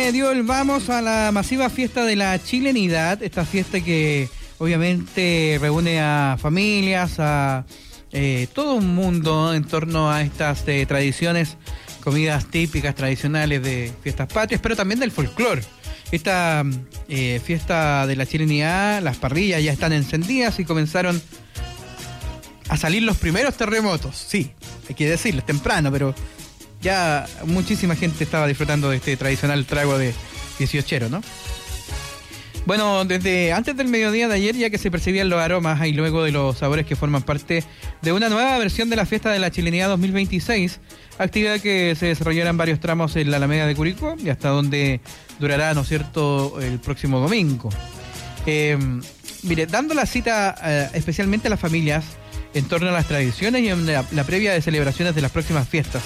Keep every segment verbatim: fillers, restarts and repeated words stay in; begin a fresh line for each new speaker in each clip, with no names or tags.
le dio el vamos a la masiva fiesta de la chilenidad, esta fiesta que obviamente reúne a familias, a eh, todo un mundo en torno a estas eh, tradiciones, comidas típicas, tradicionales de fiestas patrias, pero también del folclore. Esta eh, fiesta de la chilenidad, las parrillas ya están encendidas y comenzaron a salir los primeros terremotos. Sí, hay que decirlo, es temprano, pero ya muchísima gente estaba disfrutando de este tradicional trago de dieciochero, ¿no? Bueno, desde antes del mediodía de ayer, ya que se percibían los aromas y luego de los sabores que forman parte de una nueva versión de la fiesta de la chilenidad dos mil veintiséis, actividad que se desarrollará en varios tramos en la Alameda de Curicó y hasta donde durará, ¿no es cierto?, el próximo domingo. Eh, mire, dando la cita eh, especialmente a las familias en torno a las tradiciones y en la, la previa de celebraciones de las próximas fiestas.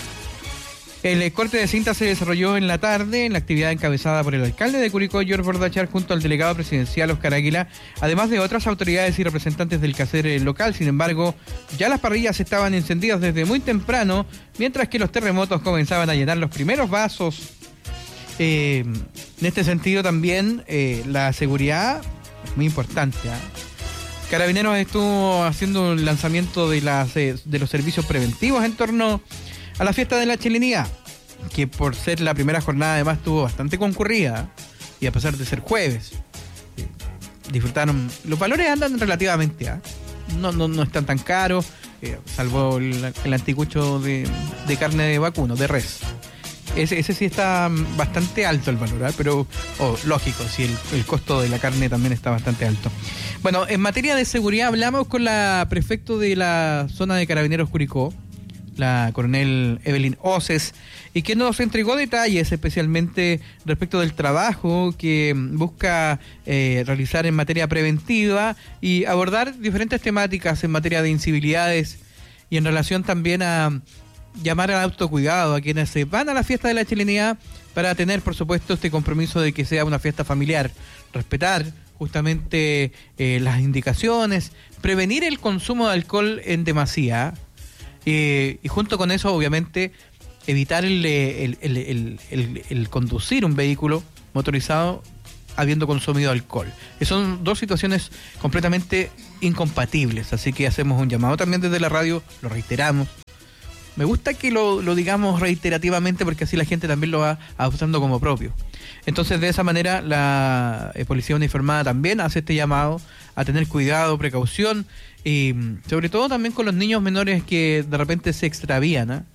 El corte de cinta se desarrolló en la tarde en la actividad encabezada por el alcalde de Curicó, George Bordachar, junto al delegado presidencial Oscar Águila, además de otras autoridades y representantes del quehacer local. Sin embargo, ya las parrillas estaban encendidas desde muy temprano, mientras que los terremotos comenzaban a llenar los primeros vasos. Eh, en este sentido también eh, la seguridad es muy importante, ¿eh? Carabineros estuvo haciendo un lanzamiento de, las, eh, de los servicios preventivos en torno a la fiesta de la chilenidad, que por ser la primera jornada además estuvo bastante concurrida, y a pesar de ser jueves, eh, disfrutaron. Los valores andan relativamente, ¿eh? no, no, no están tan caros, eh, salvo el, el anticucho de, de carne de vacuno, de res. Ese, ese sí está bastante alto el valor, ¿eh? Pero oh, lógico, sí, el, el costo de la carne también está bastante alto. Bueno, en materia de seguridad hablamos con la prefecto de la zona de Carabineros Curicó, la coronel Evelyn Oces, y que nos entregó detalles especialmente respecto del trabajo que busca eh, realizar en materia preventiva y abordar diferentes temáticas en materia de incivilidades y en relación también a llamar al autocuidado a quienes se van a la fiesta de la chilenidad para tener, por supuesto, este compromiso de que sea una fiesta familiar, respetar justamente eh, las indicaciones, prevenir el consumo de alcohol en demasía. Eh, y junto con eso, obviamente, evitar el, el, el, el, el, el conducir un vehículo motorizado habiendo consumido alcohol. Y son dos situaciones completamente incompatibles, así que hacemos un llamado también desde la radio, lo reiteramos. Me gusta que lo, lo digamos reiterativamente porque así la gente también lo va adoptando como propio. Entonces, de esa manera, la eh, Policía Uniformada también hace este llamado a tener cuidado, precaución, y sobre todo también con los niños menores que de repente se extravían, ¿eh?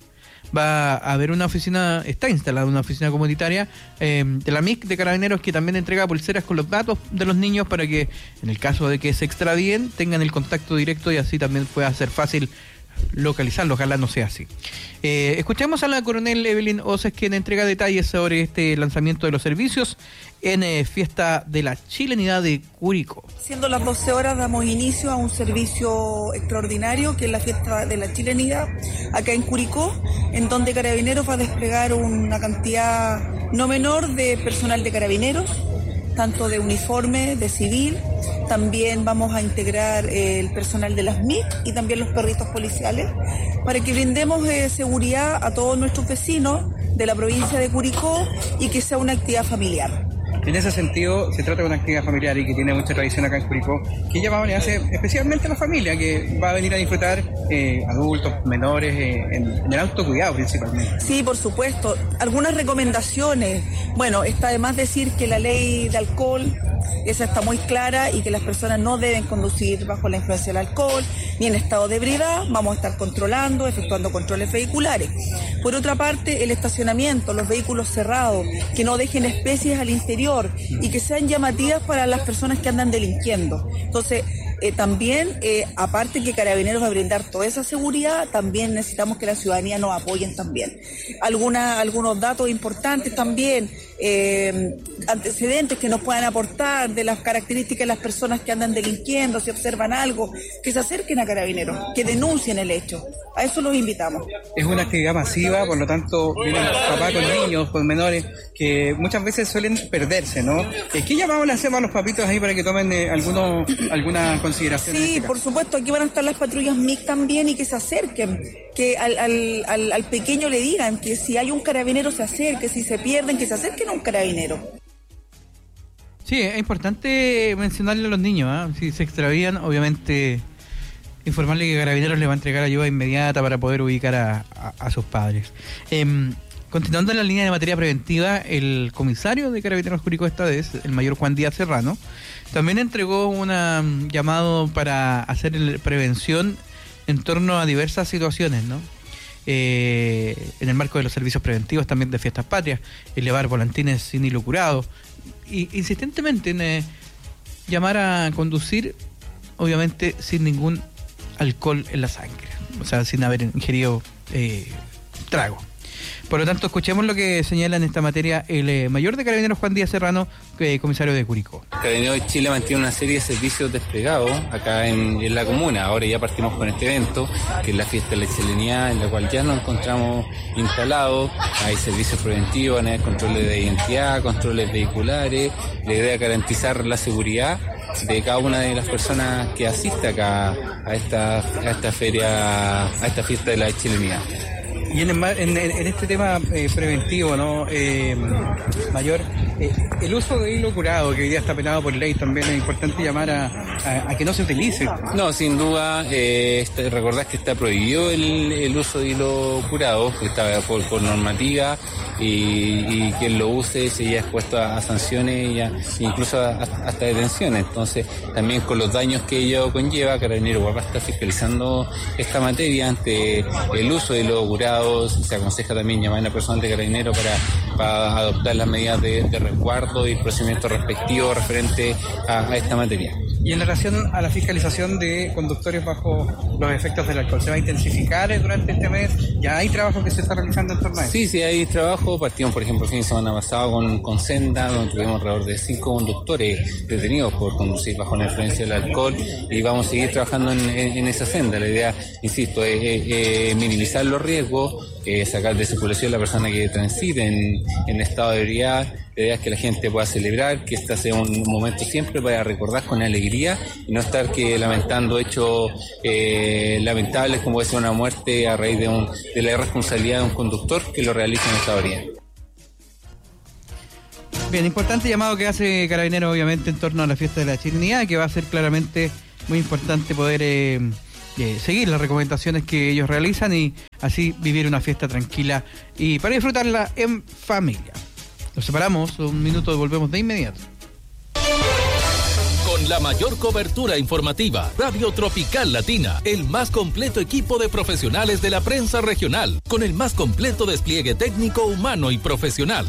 Va a haber una oficina, está instalada una oficina comunitaria eh, de la M I C de Carabineros que también entrega pulseras con los datos de los niños para que, en el caso de que se extravíen, tengan el contacto directo y así también pueda ser fácil localizarlo, ojalá no sea así. Eh, escuchemos a la coronel Evelyn Oces, quien entrega detalles sobre este lanzamiento de los servicios en eh, Fiesta de la Chilenidad de Curicó.
Siendo las doce horas, damos inicio a un servicio extraordinario que es la Fiesta de la Chilenidad acá en Curicó, en donde Carabineros va a desplegar una cantidad no menor de personal de Carabineros, tanto de uniforme, de civil. También vamos a integrar eh, el personal de las M I C y también los perritos policiales para que brindemos eh, seguridad a todos nuestros vecinos de la provincia de Curicó y que sea una actividad familiar.
En ese sentido, se trata de una actividad familiar y que tiene mucha tradición acá en Curicó. ¿Qué llamado le hace especialmente a la familia que va a venir a disfrutar, eh, adultos, menores, eh, en, en el autocuidado principalmente?
Sí, por supuesto. Algunas recomendaciones. Bueno, está de más decir que la ley de alcohol, esa está muy clara y que las personas no deben conducir bajo la influencia del alcohol ni en estado de ebriedad. Vamos a estar controlando, efectuando controles vehiculares. Por otra parte, el estacionamiento, los vehículos cerrados, que no dejen especies al interior y que sean llamativas para las personas que andan delinquiendo. Entonces, eh, también, eh, aparte que Carabineros va a brindar toda esa seguridad, también necesitamos que la ciudadanía nos apoyen también. Alguna, algunos datos importantes también, eh, antecedentes que nos puedan aportar de las características de las personas que andan delinquiendo, si observan algo, que se acerquen a Carabineros, que denuncien el hecho. A eso los invitamos.
Es una actividad masiva, por lo tanto vienen papás con niños, con menores, que muchas veces suelen perderse, ¿no? ¿Qué llamado le hacemos a los papitos ahí para que tomen eh, algunos, algunas consideraciones?
Sí, este por supuesto, aquí van a estar las patrullas M I C también y que se acerquen, que al, al, al, al pequeño le digan que si hay un carabinero se acerque, si se pierden, que se acerquen a un carabinero.
Sí, es importante mencionarle a los niños, ¿eh? Si se extravían, obviamente informarle que Carabineros le va a entregar ayuda inmediata para poder ubicar a, a, a sus padres. Eh, continuando en la línea de materia preventiva, el comisario de Carabineros Curicó esta vez, el mayor Juan Díaz Serrano, también entregó un llamado para hacer prevención en torno a diversas situaciones, ¿no? Eh, en el marco de los servicios preventivos también de Fiestas Patrias, elevar volantines sin hilo curado, y insistentemente en eh, llamar a conducir, obviamente sin ningún alcohol en la sangre, o sea, sin haber ingerido eh, trago. Por lo tanto, escuchemos lo que señala en esta materia el eh, mayor de Carabineros Juan Díaz Serrano, eh, comisario de Curicó.
Carabineros de Chile mantiene una serie de servicios desplegados acá en, en la comuna. Ahora ya partimos con este evento, que es la fiesta de la chilenidad, en la cual ya nos encontramos instalados. Hay servicios preventivos, hay controles de identidad, controles vehiculares. La idea es garantizar la seguridad de cada una de las personas que asiste acá a esta, a esta feria, a esta fiesta de la chilenidad.
Y en, en, en este tema eh, preventivo, ¿no? Eh, mayor, eh, el uso de hilo curado, que hoy día está penado por ley, también es importante llamar a, a, a que no se utilice.
No, sin duda, eh, este, recordad que está prohibido el, el uso de hilo curado, que está por, por normativa, y, y quien lo use se ya expuesto a, a sanciones y a, incluso a, hasta detenciones. Entonces, también con los daños que ello conlleva, Carabineros va a estar fiscalizando esta materia ante el uso de hilo curado. Se aconseja también llamar a personal de Carabineros para, para adoptar las medidas de, de resguardo y el procedimiento respectivo referente a, a esta materia.
Y en relación a la fiscalización de conductores bajo los efectos del alcohol, ¿se va a intensificar durante este mes? ¿Ya hay trabajo que se está realizando en torno a eso?
Sí, sí, hay trabajo. Partimos, por ejemplo, el fin de semana pasado con, con Senda, donde tuvimos alrededor de cinco conductores detenidos por conducir bajo la influencia del alcohol, y vamos a seguir trabajando en, en, en esa senda. La idea, insisto, es, es, es minimizar los riesgos, eh, sacar de circulación a la persona que transite en, en estado de ebriedad. La idea es que la gente pueda celebrar, que este sea un momento siempre para recordar con alegría y no estar que lamentando hechos eh, lamentables como puede ser una muerte a raíz de, un, de la irresponsabilidad de un conductor que lo realiza en esta ebriedad.
Bien, importante llamado que hace Carabineros obviamente en torno a la fiesta de la chilenidad, que va a ser claramente muy importante poder eh, eh, seguir las recomendaciones que ellos realizan y así vivir una fiesta tranquila y para disfrutarla en familia. Nos separamos un minuto y volvemos de inmediato.
Con la mayor cobertura informativa, Radio Tropical Latina, el más completo equipo de profesionales de la prensa regional, con el más completo despliegue técnico, humano y profesional.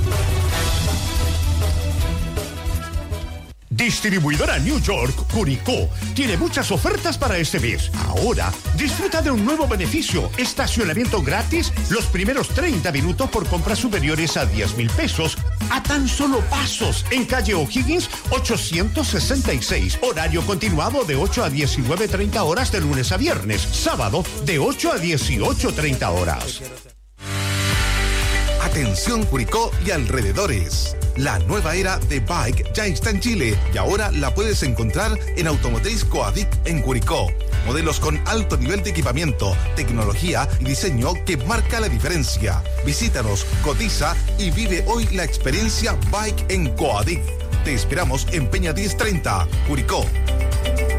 Distribuidora New York, Curicó, tiene muchas ofertas para este mes. Ahora, disfruta de un nuevo beneficio, estacionamiento gratis los primeros treinta minutos por compras superiores a diez mil pesos, a tan solo pasos, en calle O'Higgins ochocientos sesenta y seis. Horario continuado de ocho a diecinueve treinta horas de lunes a viernes, sábado de ocho a dieciocho treinta horas.
Atención Curicó y alrededores. La nueva era de bike ya está en Chile y ahora la puedes encontrar en Automotriz Coadic en Curicó. Modelos con alto nivel de equipamiento, tecnología y diseño que marca la diferencia. Visítanos, cotiza y vive hoy la experiencia bike en Coadic. Te esperamos en Peña diez treinta, Curicó.